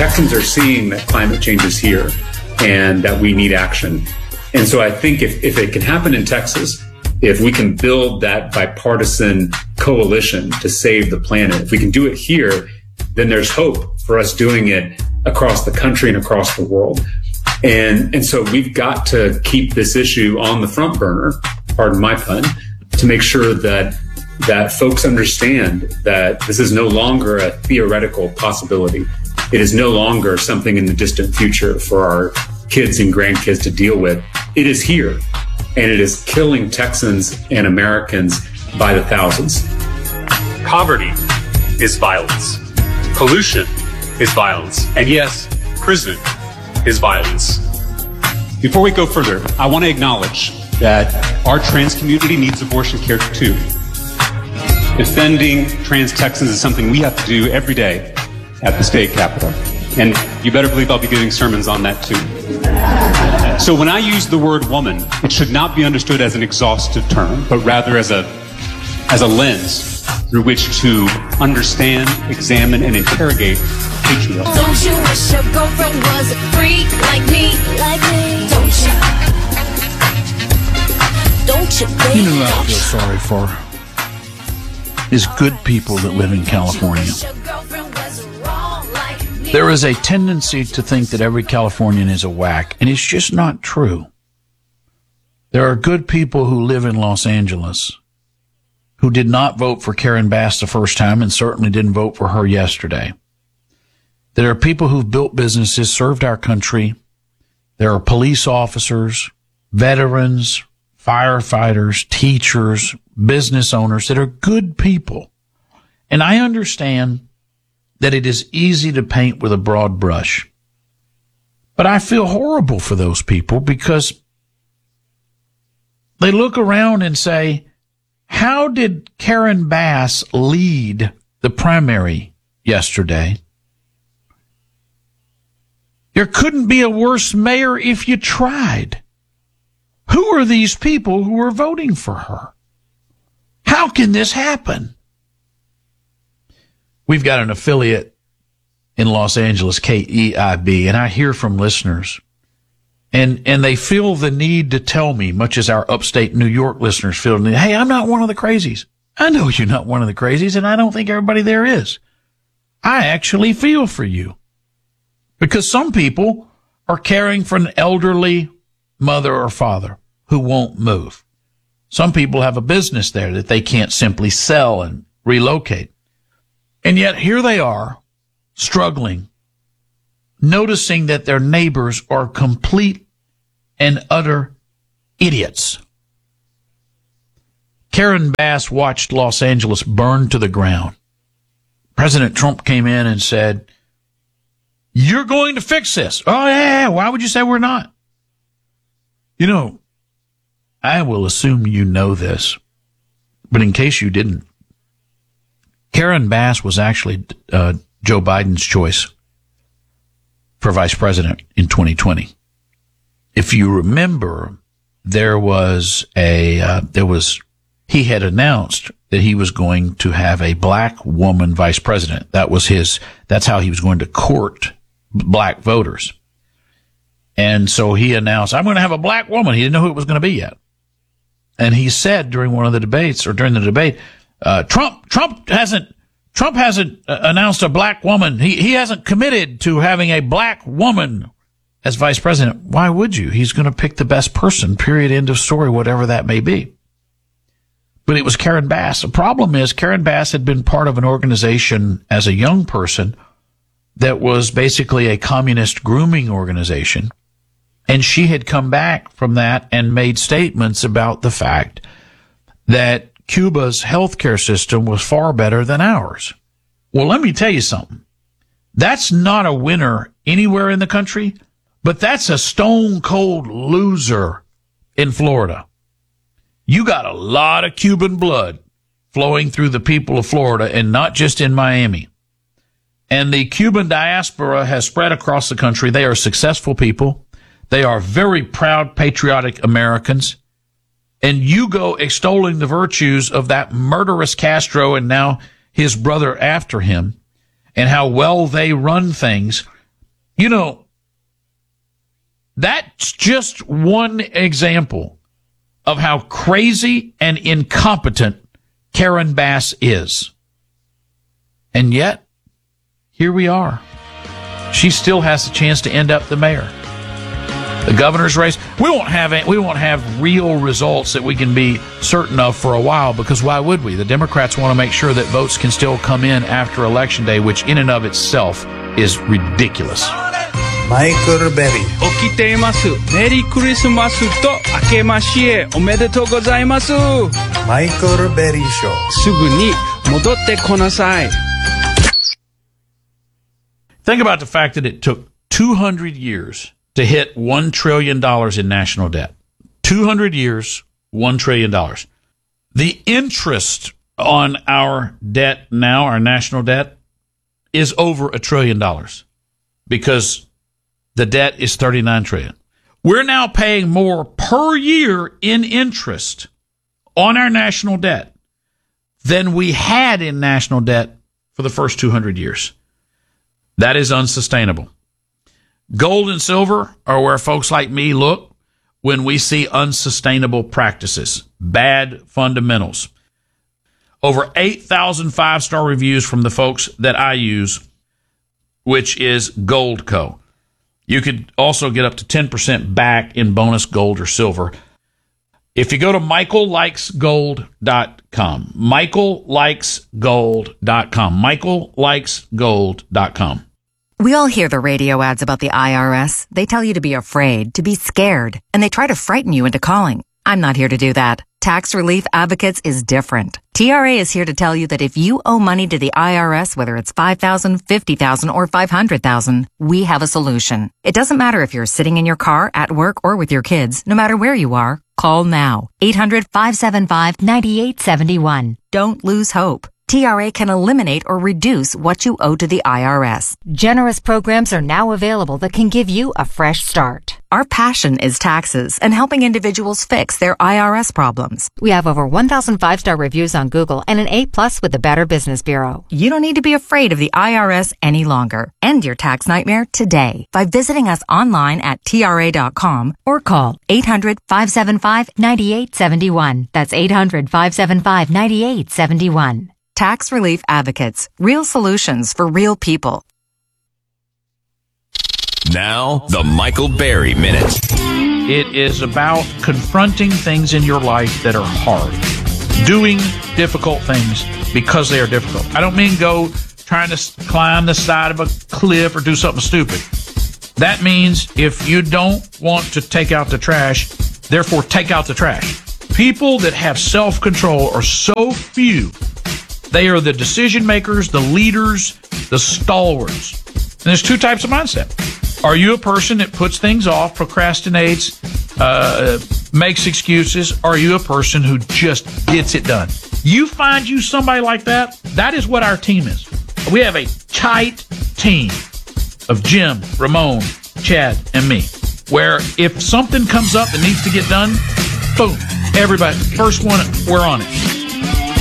Texans are seeing that climate change is here and that we need action. And so I think if it can happen in Texas, if we can build that bipartisan coalition to save the planet, if we can do it here, then there's hope for us doing it across the country and across the world. And so we've got to keep this issue on the front burner, pardon my pun, to make sure that folks understand that this is no longer a theoretical possibility. It is no longer something in the distant future for our kids and grandkids to deal with. It is here, and it is killing Texans and Americans by the thousands. Poverty is violence. Pollution is violence. And yes, prison is violence. Before we go further, I want to acknowledge that our trans community needs abortion care too. Defending trans Texans is something we have to do every day at the state capitol. And you better believe I'll be giving sermons on that too. So when I use the word woman, it should not be understood as an exhaustive term, but rather as a lens through which to understand, examine, and interrogate patriarchy. Don't you wish your girlfriend was a freak like me? Don't you, baby? You know who I feel sorry for is good people that live in California. There is a tendency to think that every Californian is a whack, and it's just not true. There are good people who live in Los Angeles who did not vote for Karen Bass the first time and certainly didn't vote for her yesterday. There are people who've built businesses, served our country. There are police officers, veterans, firefighters, teachers, business owners that are good people. And I understand that it is easy to paint with a broad brush. But I feel horrible for those people because they look around and say, how did Karen Bass lead the primary yesterday? There couldn't be a worse mayor if you tried. Who are these people who are voting for her? How can this happen? We've got an affiliate in Los Angeles, KEIB, and I hear from listeners, and they feel the need to tell me, much as our upstate New York listeners feel the need, hey, I'm not one of the crazies. I know you're not one of the crazies, and I don't think everybody there is. I actually feel for you. Because some people are caring for an elderly mother or father who won't move. Some people have a business there that they can't simply sell and relocate. And yet here they are, struggling, noticing that their neighbors are complete and utter idiots. Karen Bass watched Los Angeles burn to the ground. President Trump came in and said, you're going to fix this. Oh, yeah. Why would you say we're not? You know, I will assume you know this, but in case you didn't, Karen Bass was actually Joe Biden's choice for vice president in 2020. If you remember, he had announced that he was going to have a black woman vice president. That's how he was going to court black voters. And so he announced, I'm going to have a black woman. He didn't know who it was going to be yet. And he said during the debate, Trump hasn't announced a black woman. He hasn't committed to having a black woman as vice president. Why would you? He's going to pick the best person, period, end of story, whatever that may be. But it was Karen Bass. The problem is Karen Bass had been part of an organization as a young person that was basically a communist grooming organization. And she had come back from that and made statements about the fact that Cuba's healthcare system was far better than ours. Well, let me tell you something. That's not a winner anywhere in the country, but that's a stone cold loser in Florida. You got a lot of Cuban blood flowing through the people of Florida and not just in Miami. And the Cuban diaspora has spread across the country. They are successful people. They are very proud, patriotic Americans. And you go extolling the virtues of that murderous Castro and now his brother after him and how well they run things. You know, that's just one example of how crazy and incompetent Karen Bass is. And yet, here we are. She still has a chance to end up the mayor. The governor's race, we won't have real results that we can be certain of for a while, because why would we? The Democrats want to make sure that votes can still come in after Election Day, which in and of itself is ridiculous. Michael Berry 起きています。メリークリスマスと明けましておめでとうございます。 Michael Berry Show すぐに戻ってこなさい。 Think about the fact that it took 200 years to hit $1 trillion in national debt. 200 years, $1 trillion. The interest on our debt now, our national debt, is over $1 trillion because the debt is $39 trillion. We're now paying more per year in interest on our national debt than we had in national debt for the first 200 years. That is unsustainable. Gold and silver are where folks like me look when we see unsustainable practices, bad fundamentals. Over 8,000 five-star reviews from the folks that I use, which is Goldco. You could also get up to 10% back in bonus gold or silver. If you go to michaellikesgold.com, michaellikesgold.com, michaellikesgold.com. We all hear the radio ads about the IRS. They tell you to be afraid, to be scared, and they try to frighten you into calling. I'm not here to do that. Tax Relief Advocates is different. TRA is here to tell you that if you owe money to the IRS, whether it's $5,000, $50,000, or $500,000, we have a solution. It doesn't matter if you're sitting in your car, at work, or with your kids. No matter where you are, call now. 800-575-9871. Don't lose hope. TRA can eliminate or reduce what you owe to the IRS. Generous programs are now available that can give you a fresh start. Our passion is taxes and helping individuals fix their IRS problems. We have over 1,000 five-star reviews on Google and an A+ with the Better Business Bureau. You don't need to be afraid of the IRS any longer. End your tax nightmare today by visiting us online at TRA.com or call 800-575-9871. That's 800-575-9871. Tax Relief Advocates. Real solutions for real people. Now, the Michael Berry Minute. It is about confronting things in your life that are hard. Doing difficult things because they are difficult. I don't mean go trying to climb the side of a cliff or do something stupid. That means if you don't want to take out the trash, therefore take out the trash. People that have self-control are so few. They are the decision makers, the leaders, the stalwarts. And there's two types of mindset. Are you a person that puts things off, procrastinates, makes excuses? Or are you a person who just gets it done? You find you somebody like that, that is what our team is. We have a tight team of Jim, Ramon, Chad, and me, where if something comes up that needs to get done, boom, everybody, first one, we're on it.